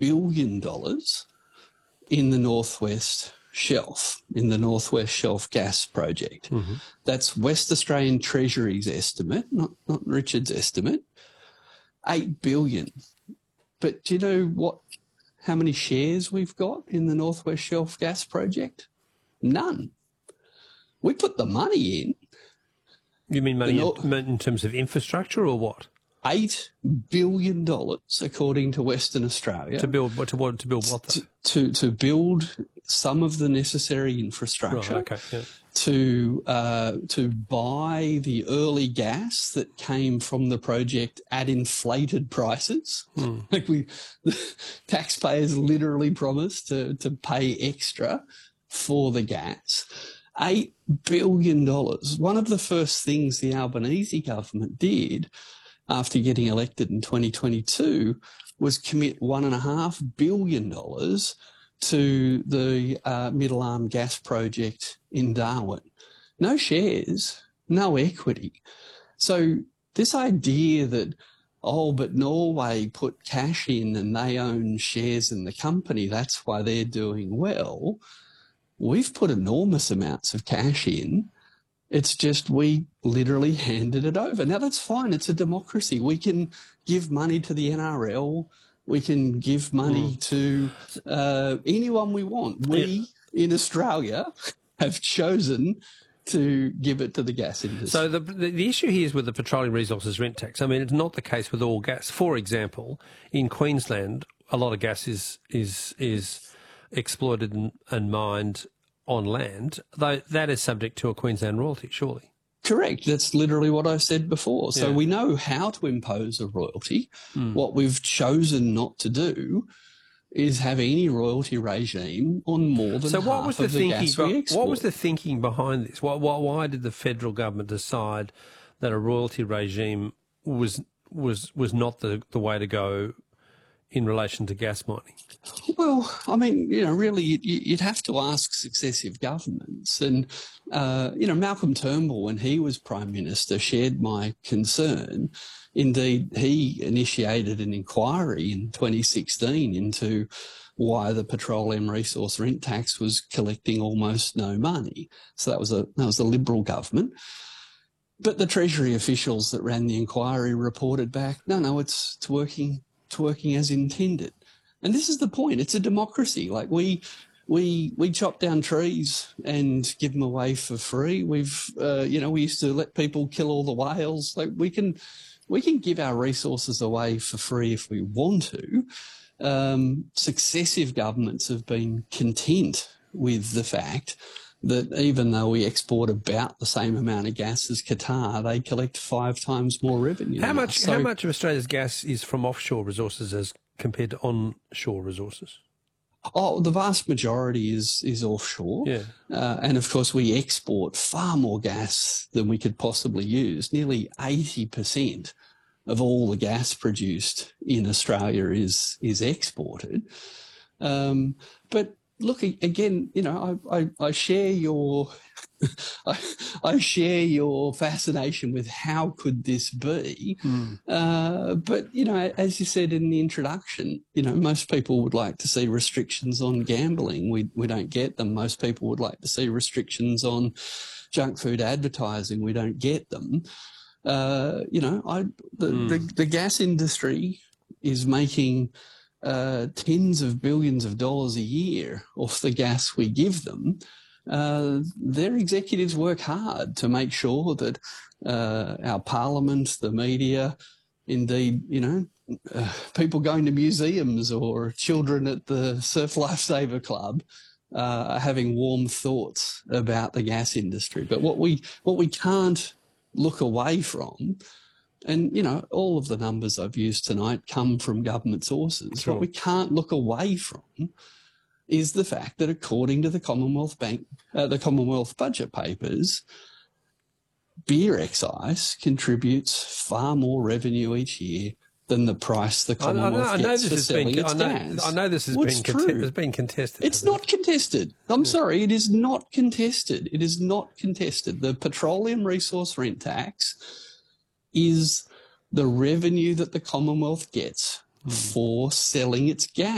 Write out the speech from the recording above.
billion in the Northwest Shelf, in the Northwest Shelf gas project. Mm-hmm. That's West Australian Treasury's estimate, not Richard's estimate. 8 billion. But do you know how many shares we've got in the Northwest Shelf gas project? None. We put the money in. You mean money in terms of infrastructure or what? $8 billion, according to Western Australia. To build what? To build some of the necessary infrastructure. Right, okay, yeah. To buy the early gas that came from the project at inflated prices. Like the taxpayers literally promised to pay extra for the gas. $8 billion. One of the first things the Albanese government did after getting elected in 2022 was commit $1.5 billion to the Middle Arm gas project in Darwin. No shares, no equity. So this idea that, but Norway put cash in and they own shares in the company, that's why they're doing well. We've put enormous amounts of cash in. It's just we literally handed it over. Now, that's fine. It's a democracy. We can give money to the NRL. We can give money to anyone we want. We, in Australia, have chosen to give it to the gas industry. So the issue here is with the Petroleum Resources Rent Tax. I mean, it's not the case with all gas. For example, in Queensland, a lot of gas is exploited and mined on land, though that is subject to a Queensland royalty, surely. Correct. That's literally what I said before. So we know how to impose a royalty. What we've chosen not to do is have any royalty regime on more than half of the gas we export. What was the thinking behind this? Why did the federal government decide that a royalty regime was not the way to go in relation to gas mining? Well, I mean, really, you'd have to ask successive governments. And, Malcolm Turnbull, when he was Prime Minister, shared my concern. Indeed, he initiated an inquiry in 2016 into why the Petroleum Resource Rent Tax was collecting almost no money. So that was a Liberal government. But the Treasury officials that ran the inquiry reported back, no, it's working as intended. And this is the point. It's a democracy. Like we chop down trees and give them away for free. We used to let people kill all the whales. Like we can give our resources away for free if we want to. Successive governments have been content with the fact that even though we export about the same amount of gas as Qatar, they collect 5 times more revenue. How much of Australia's gas is from offshore resources as compared to onshore resources? Oh, the vast majority is offshore. Yeah. And, of course, we export far more gas than we could possibly use. Nearly 80% of all the gas produced in Australia is exported. But look, again, I share your I share your fascination with how could this be. But, as you said in the introduction, most people would like to see restrictions on gambling. We don't get them. Most people would like to see restrictions on junk food advertising. We don't get them. The gas industry is making tens of billions of dollars a year off the gas we give them. Their executives work hard to make sure that our parliament, the media, indeed, people going to museums or children at the Surf Lifesaver Club are having warm thoughts about the gas industry. But what we can't look away from, and, all of the numbers I've used tonight come from government sources. Sure. What we can't look away from is the fact that according to the Commonwealth budget papers, beer excise contributes far more revenue each year than the price the Commonwealth gets for selling its gas. I know this has been contested. It's not contested. I'm sorry, it is not contested. It is not contested. The Petroleum Resource Rent Tax is the revenue that the Commonwealth gets for selling its gas.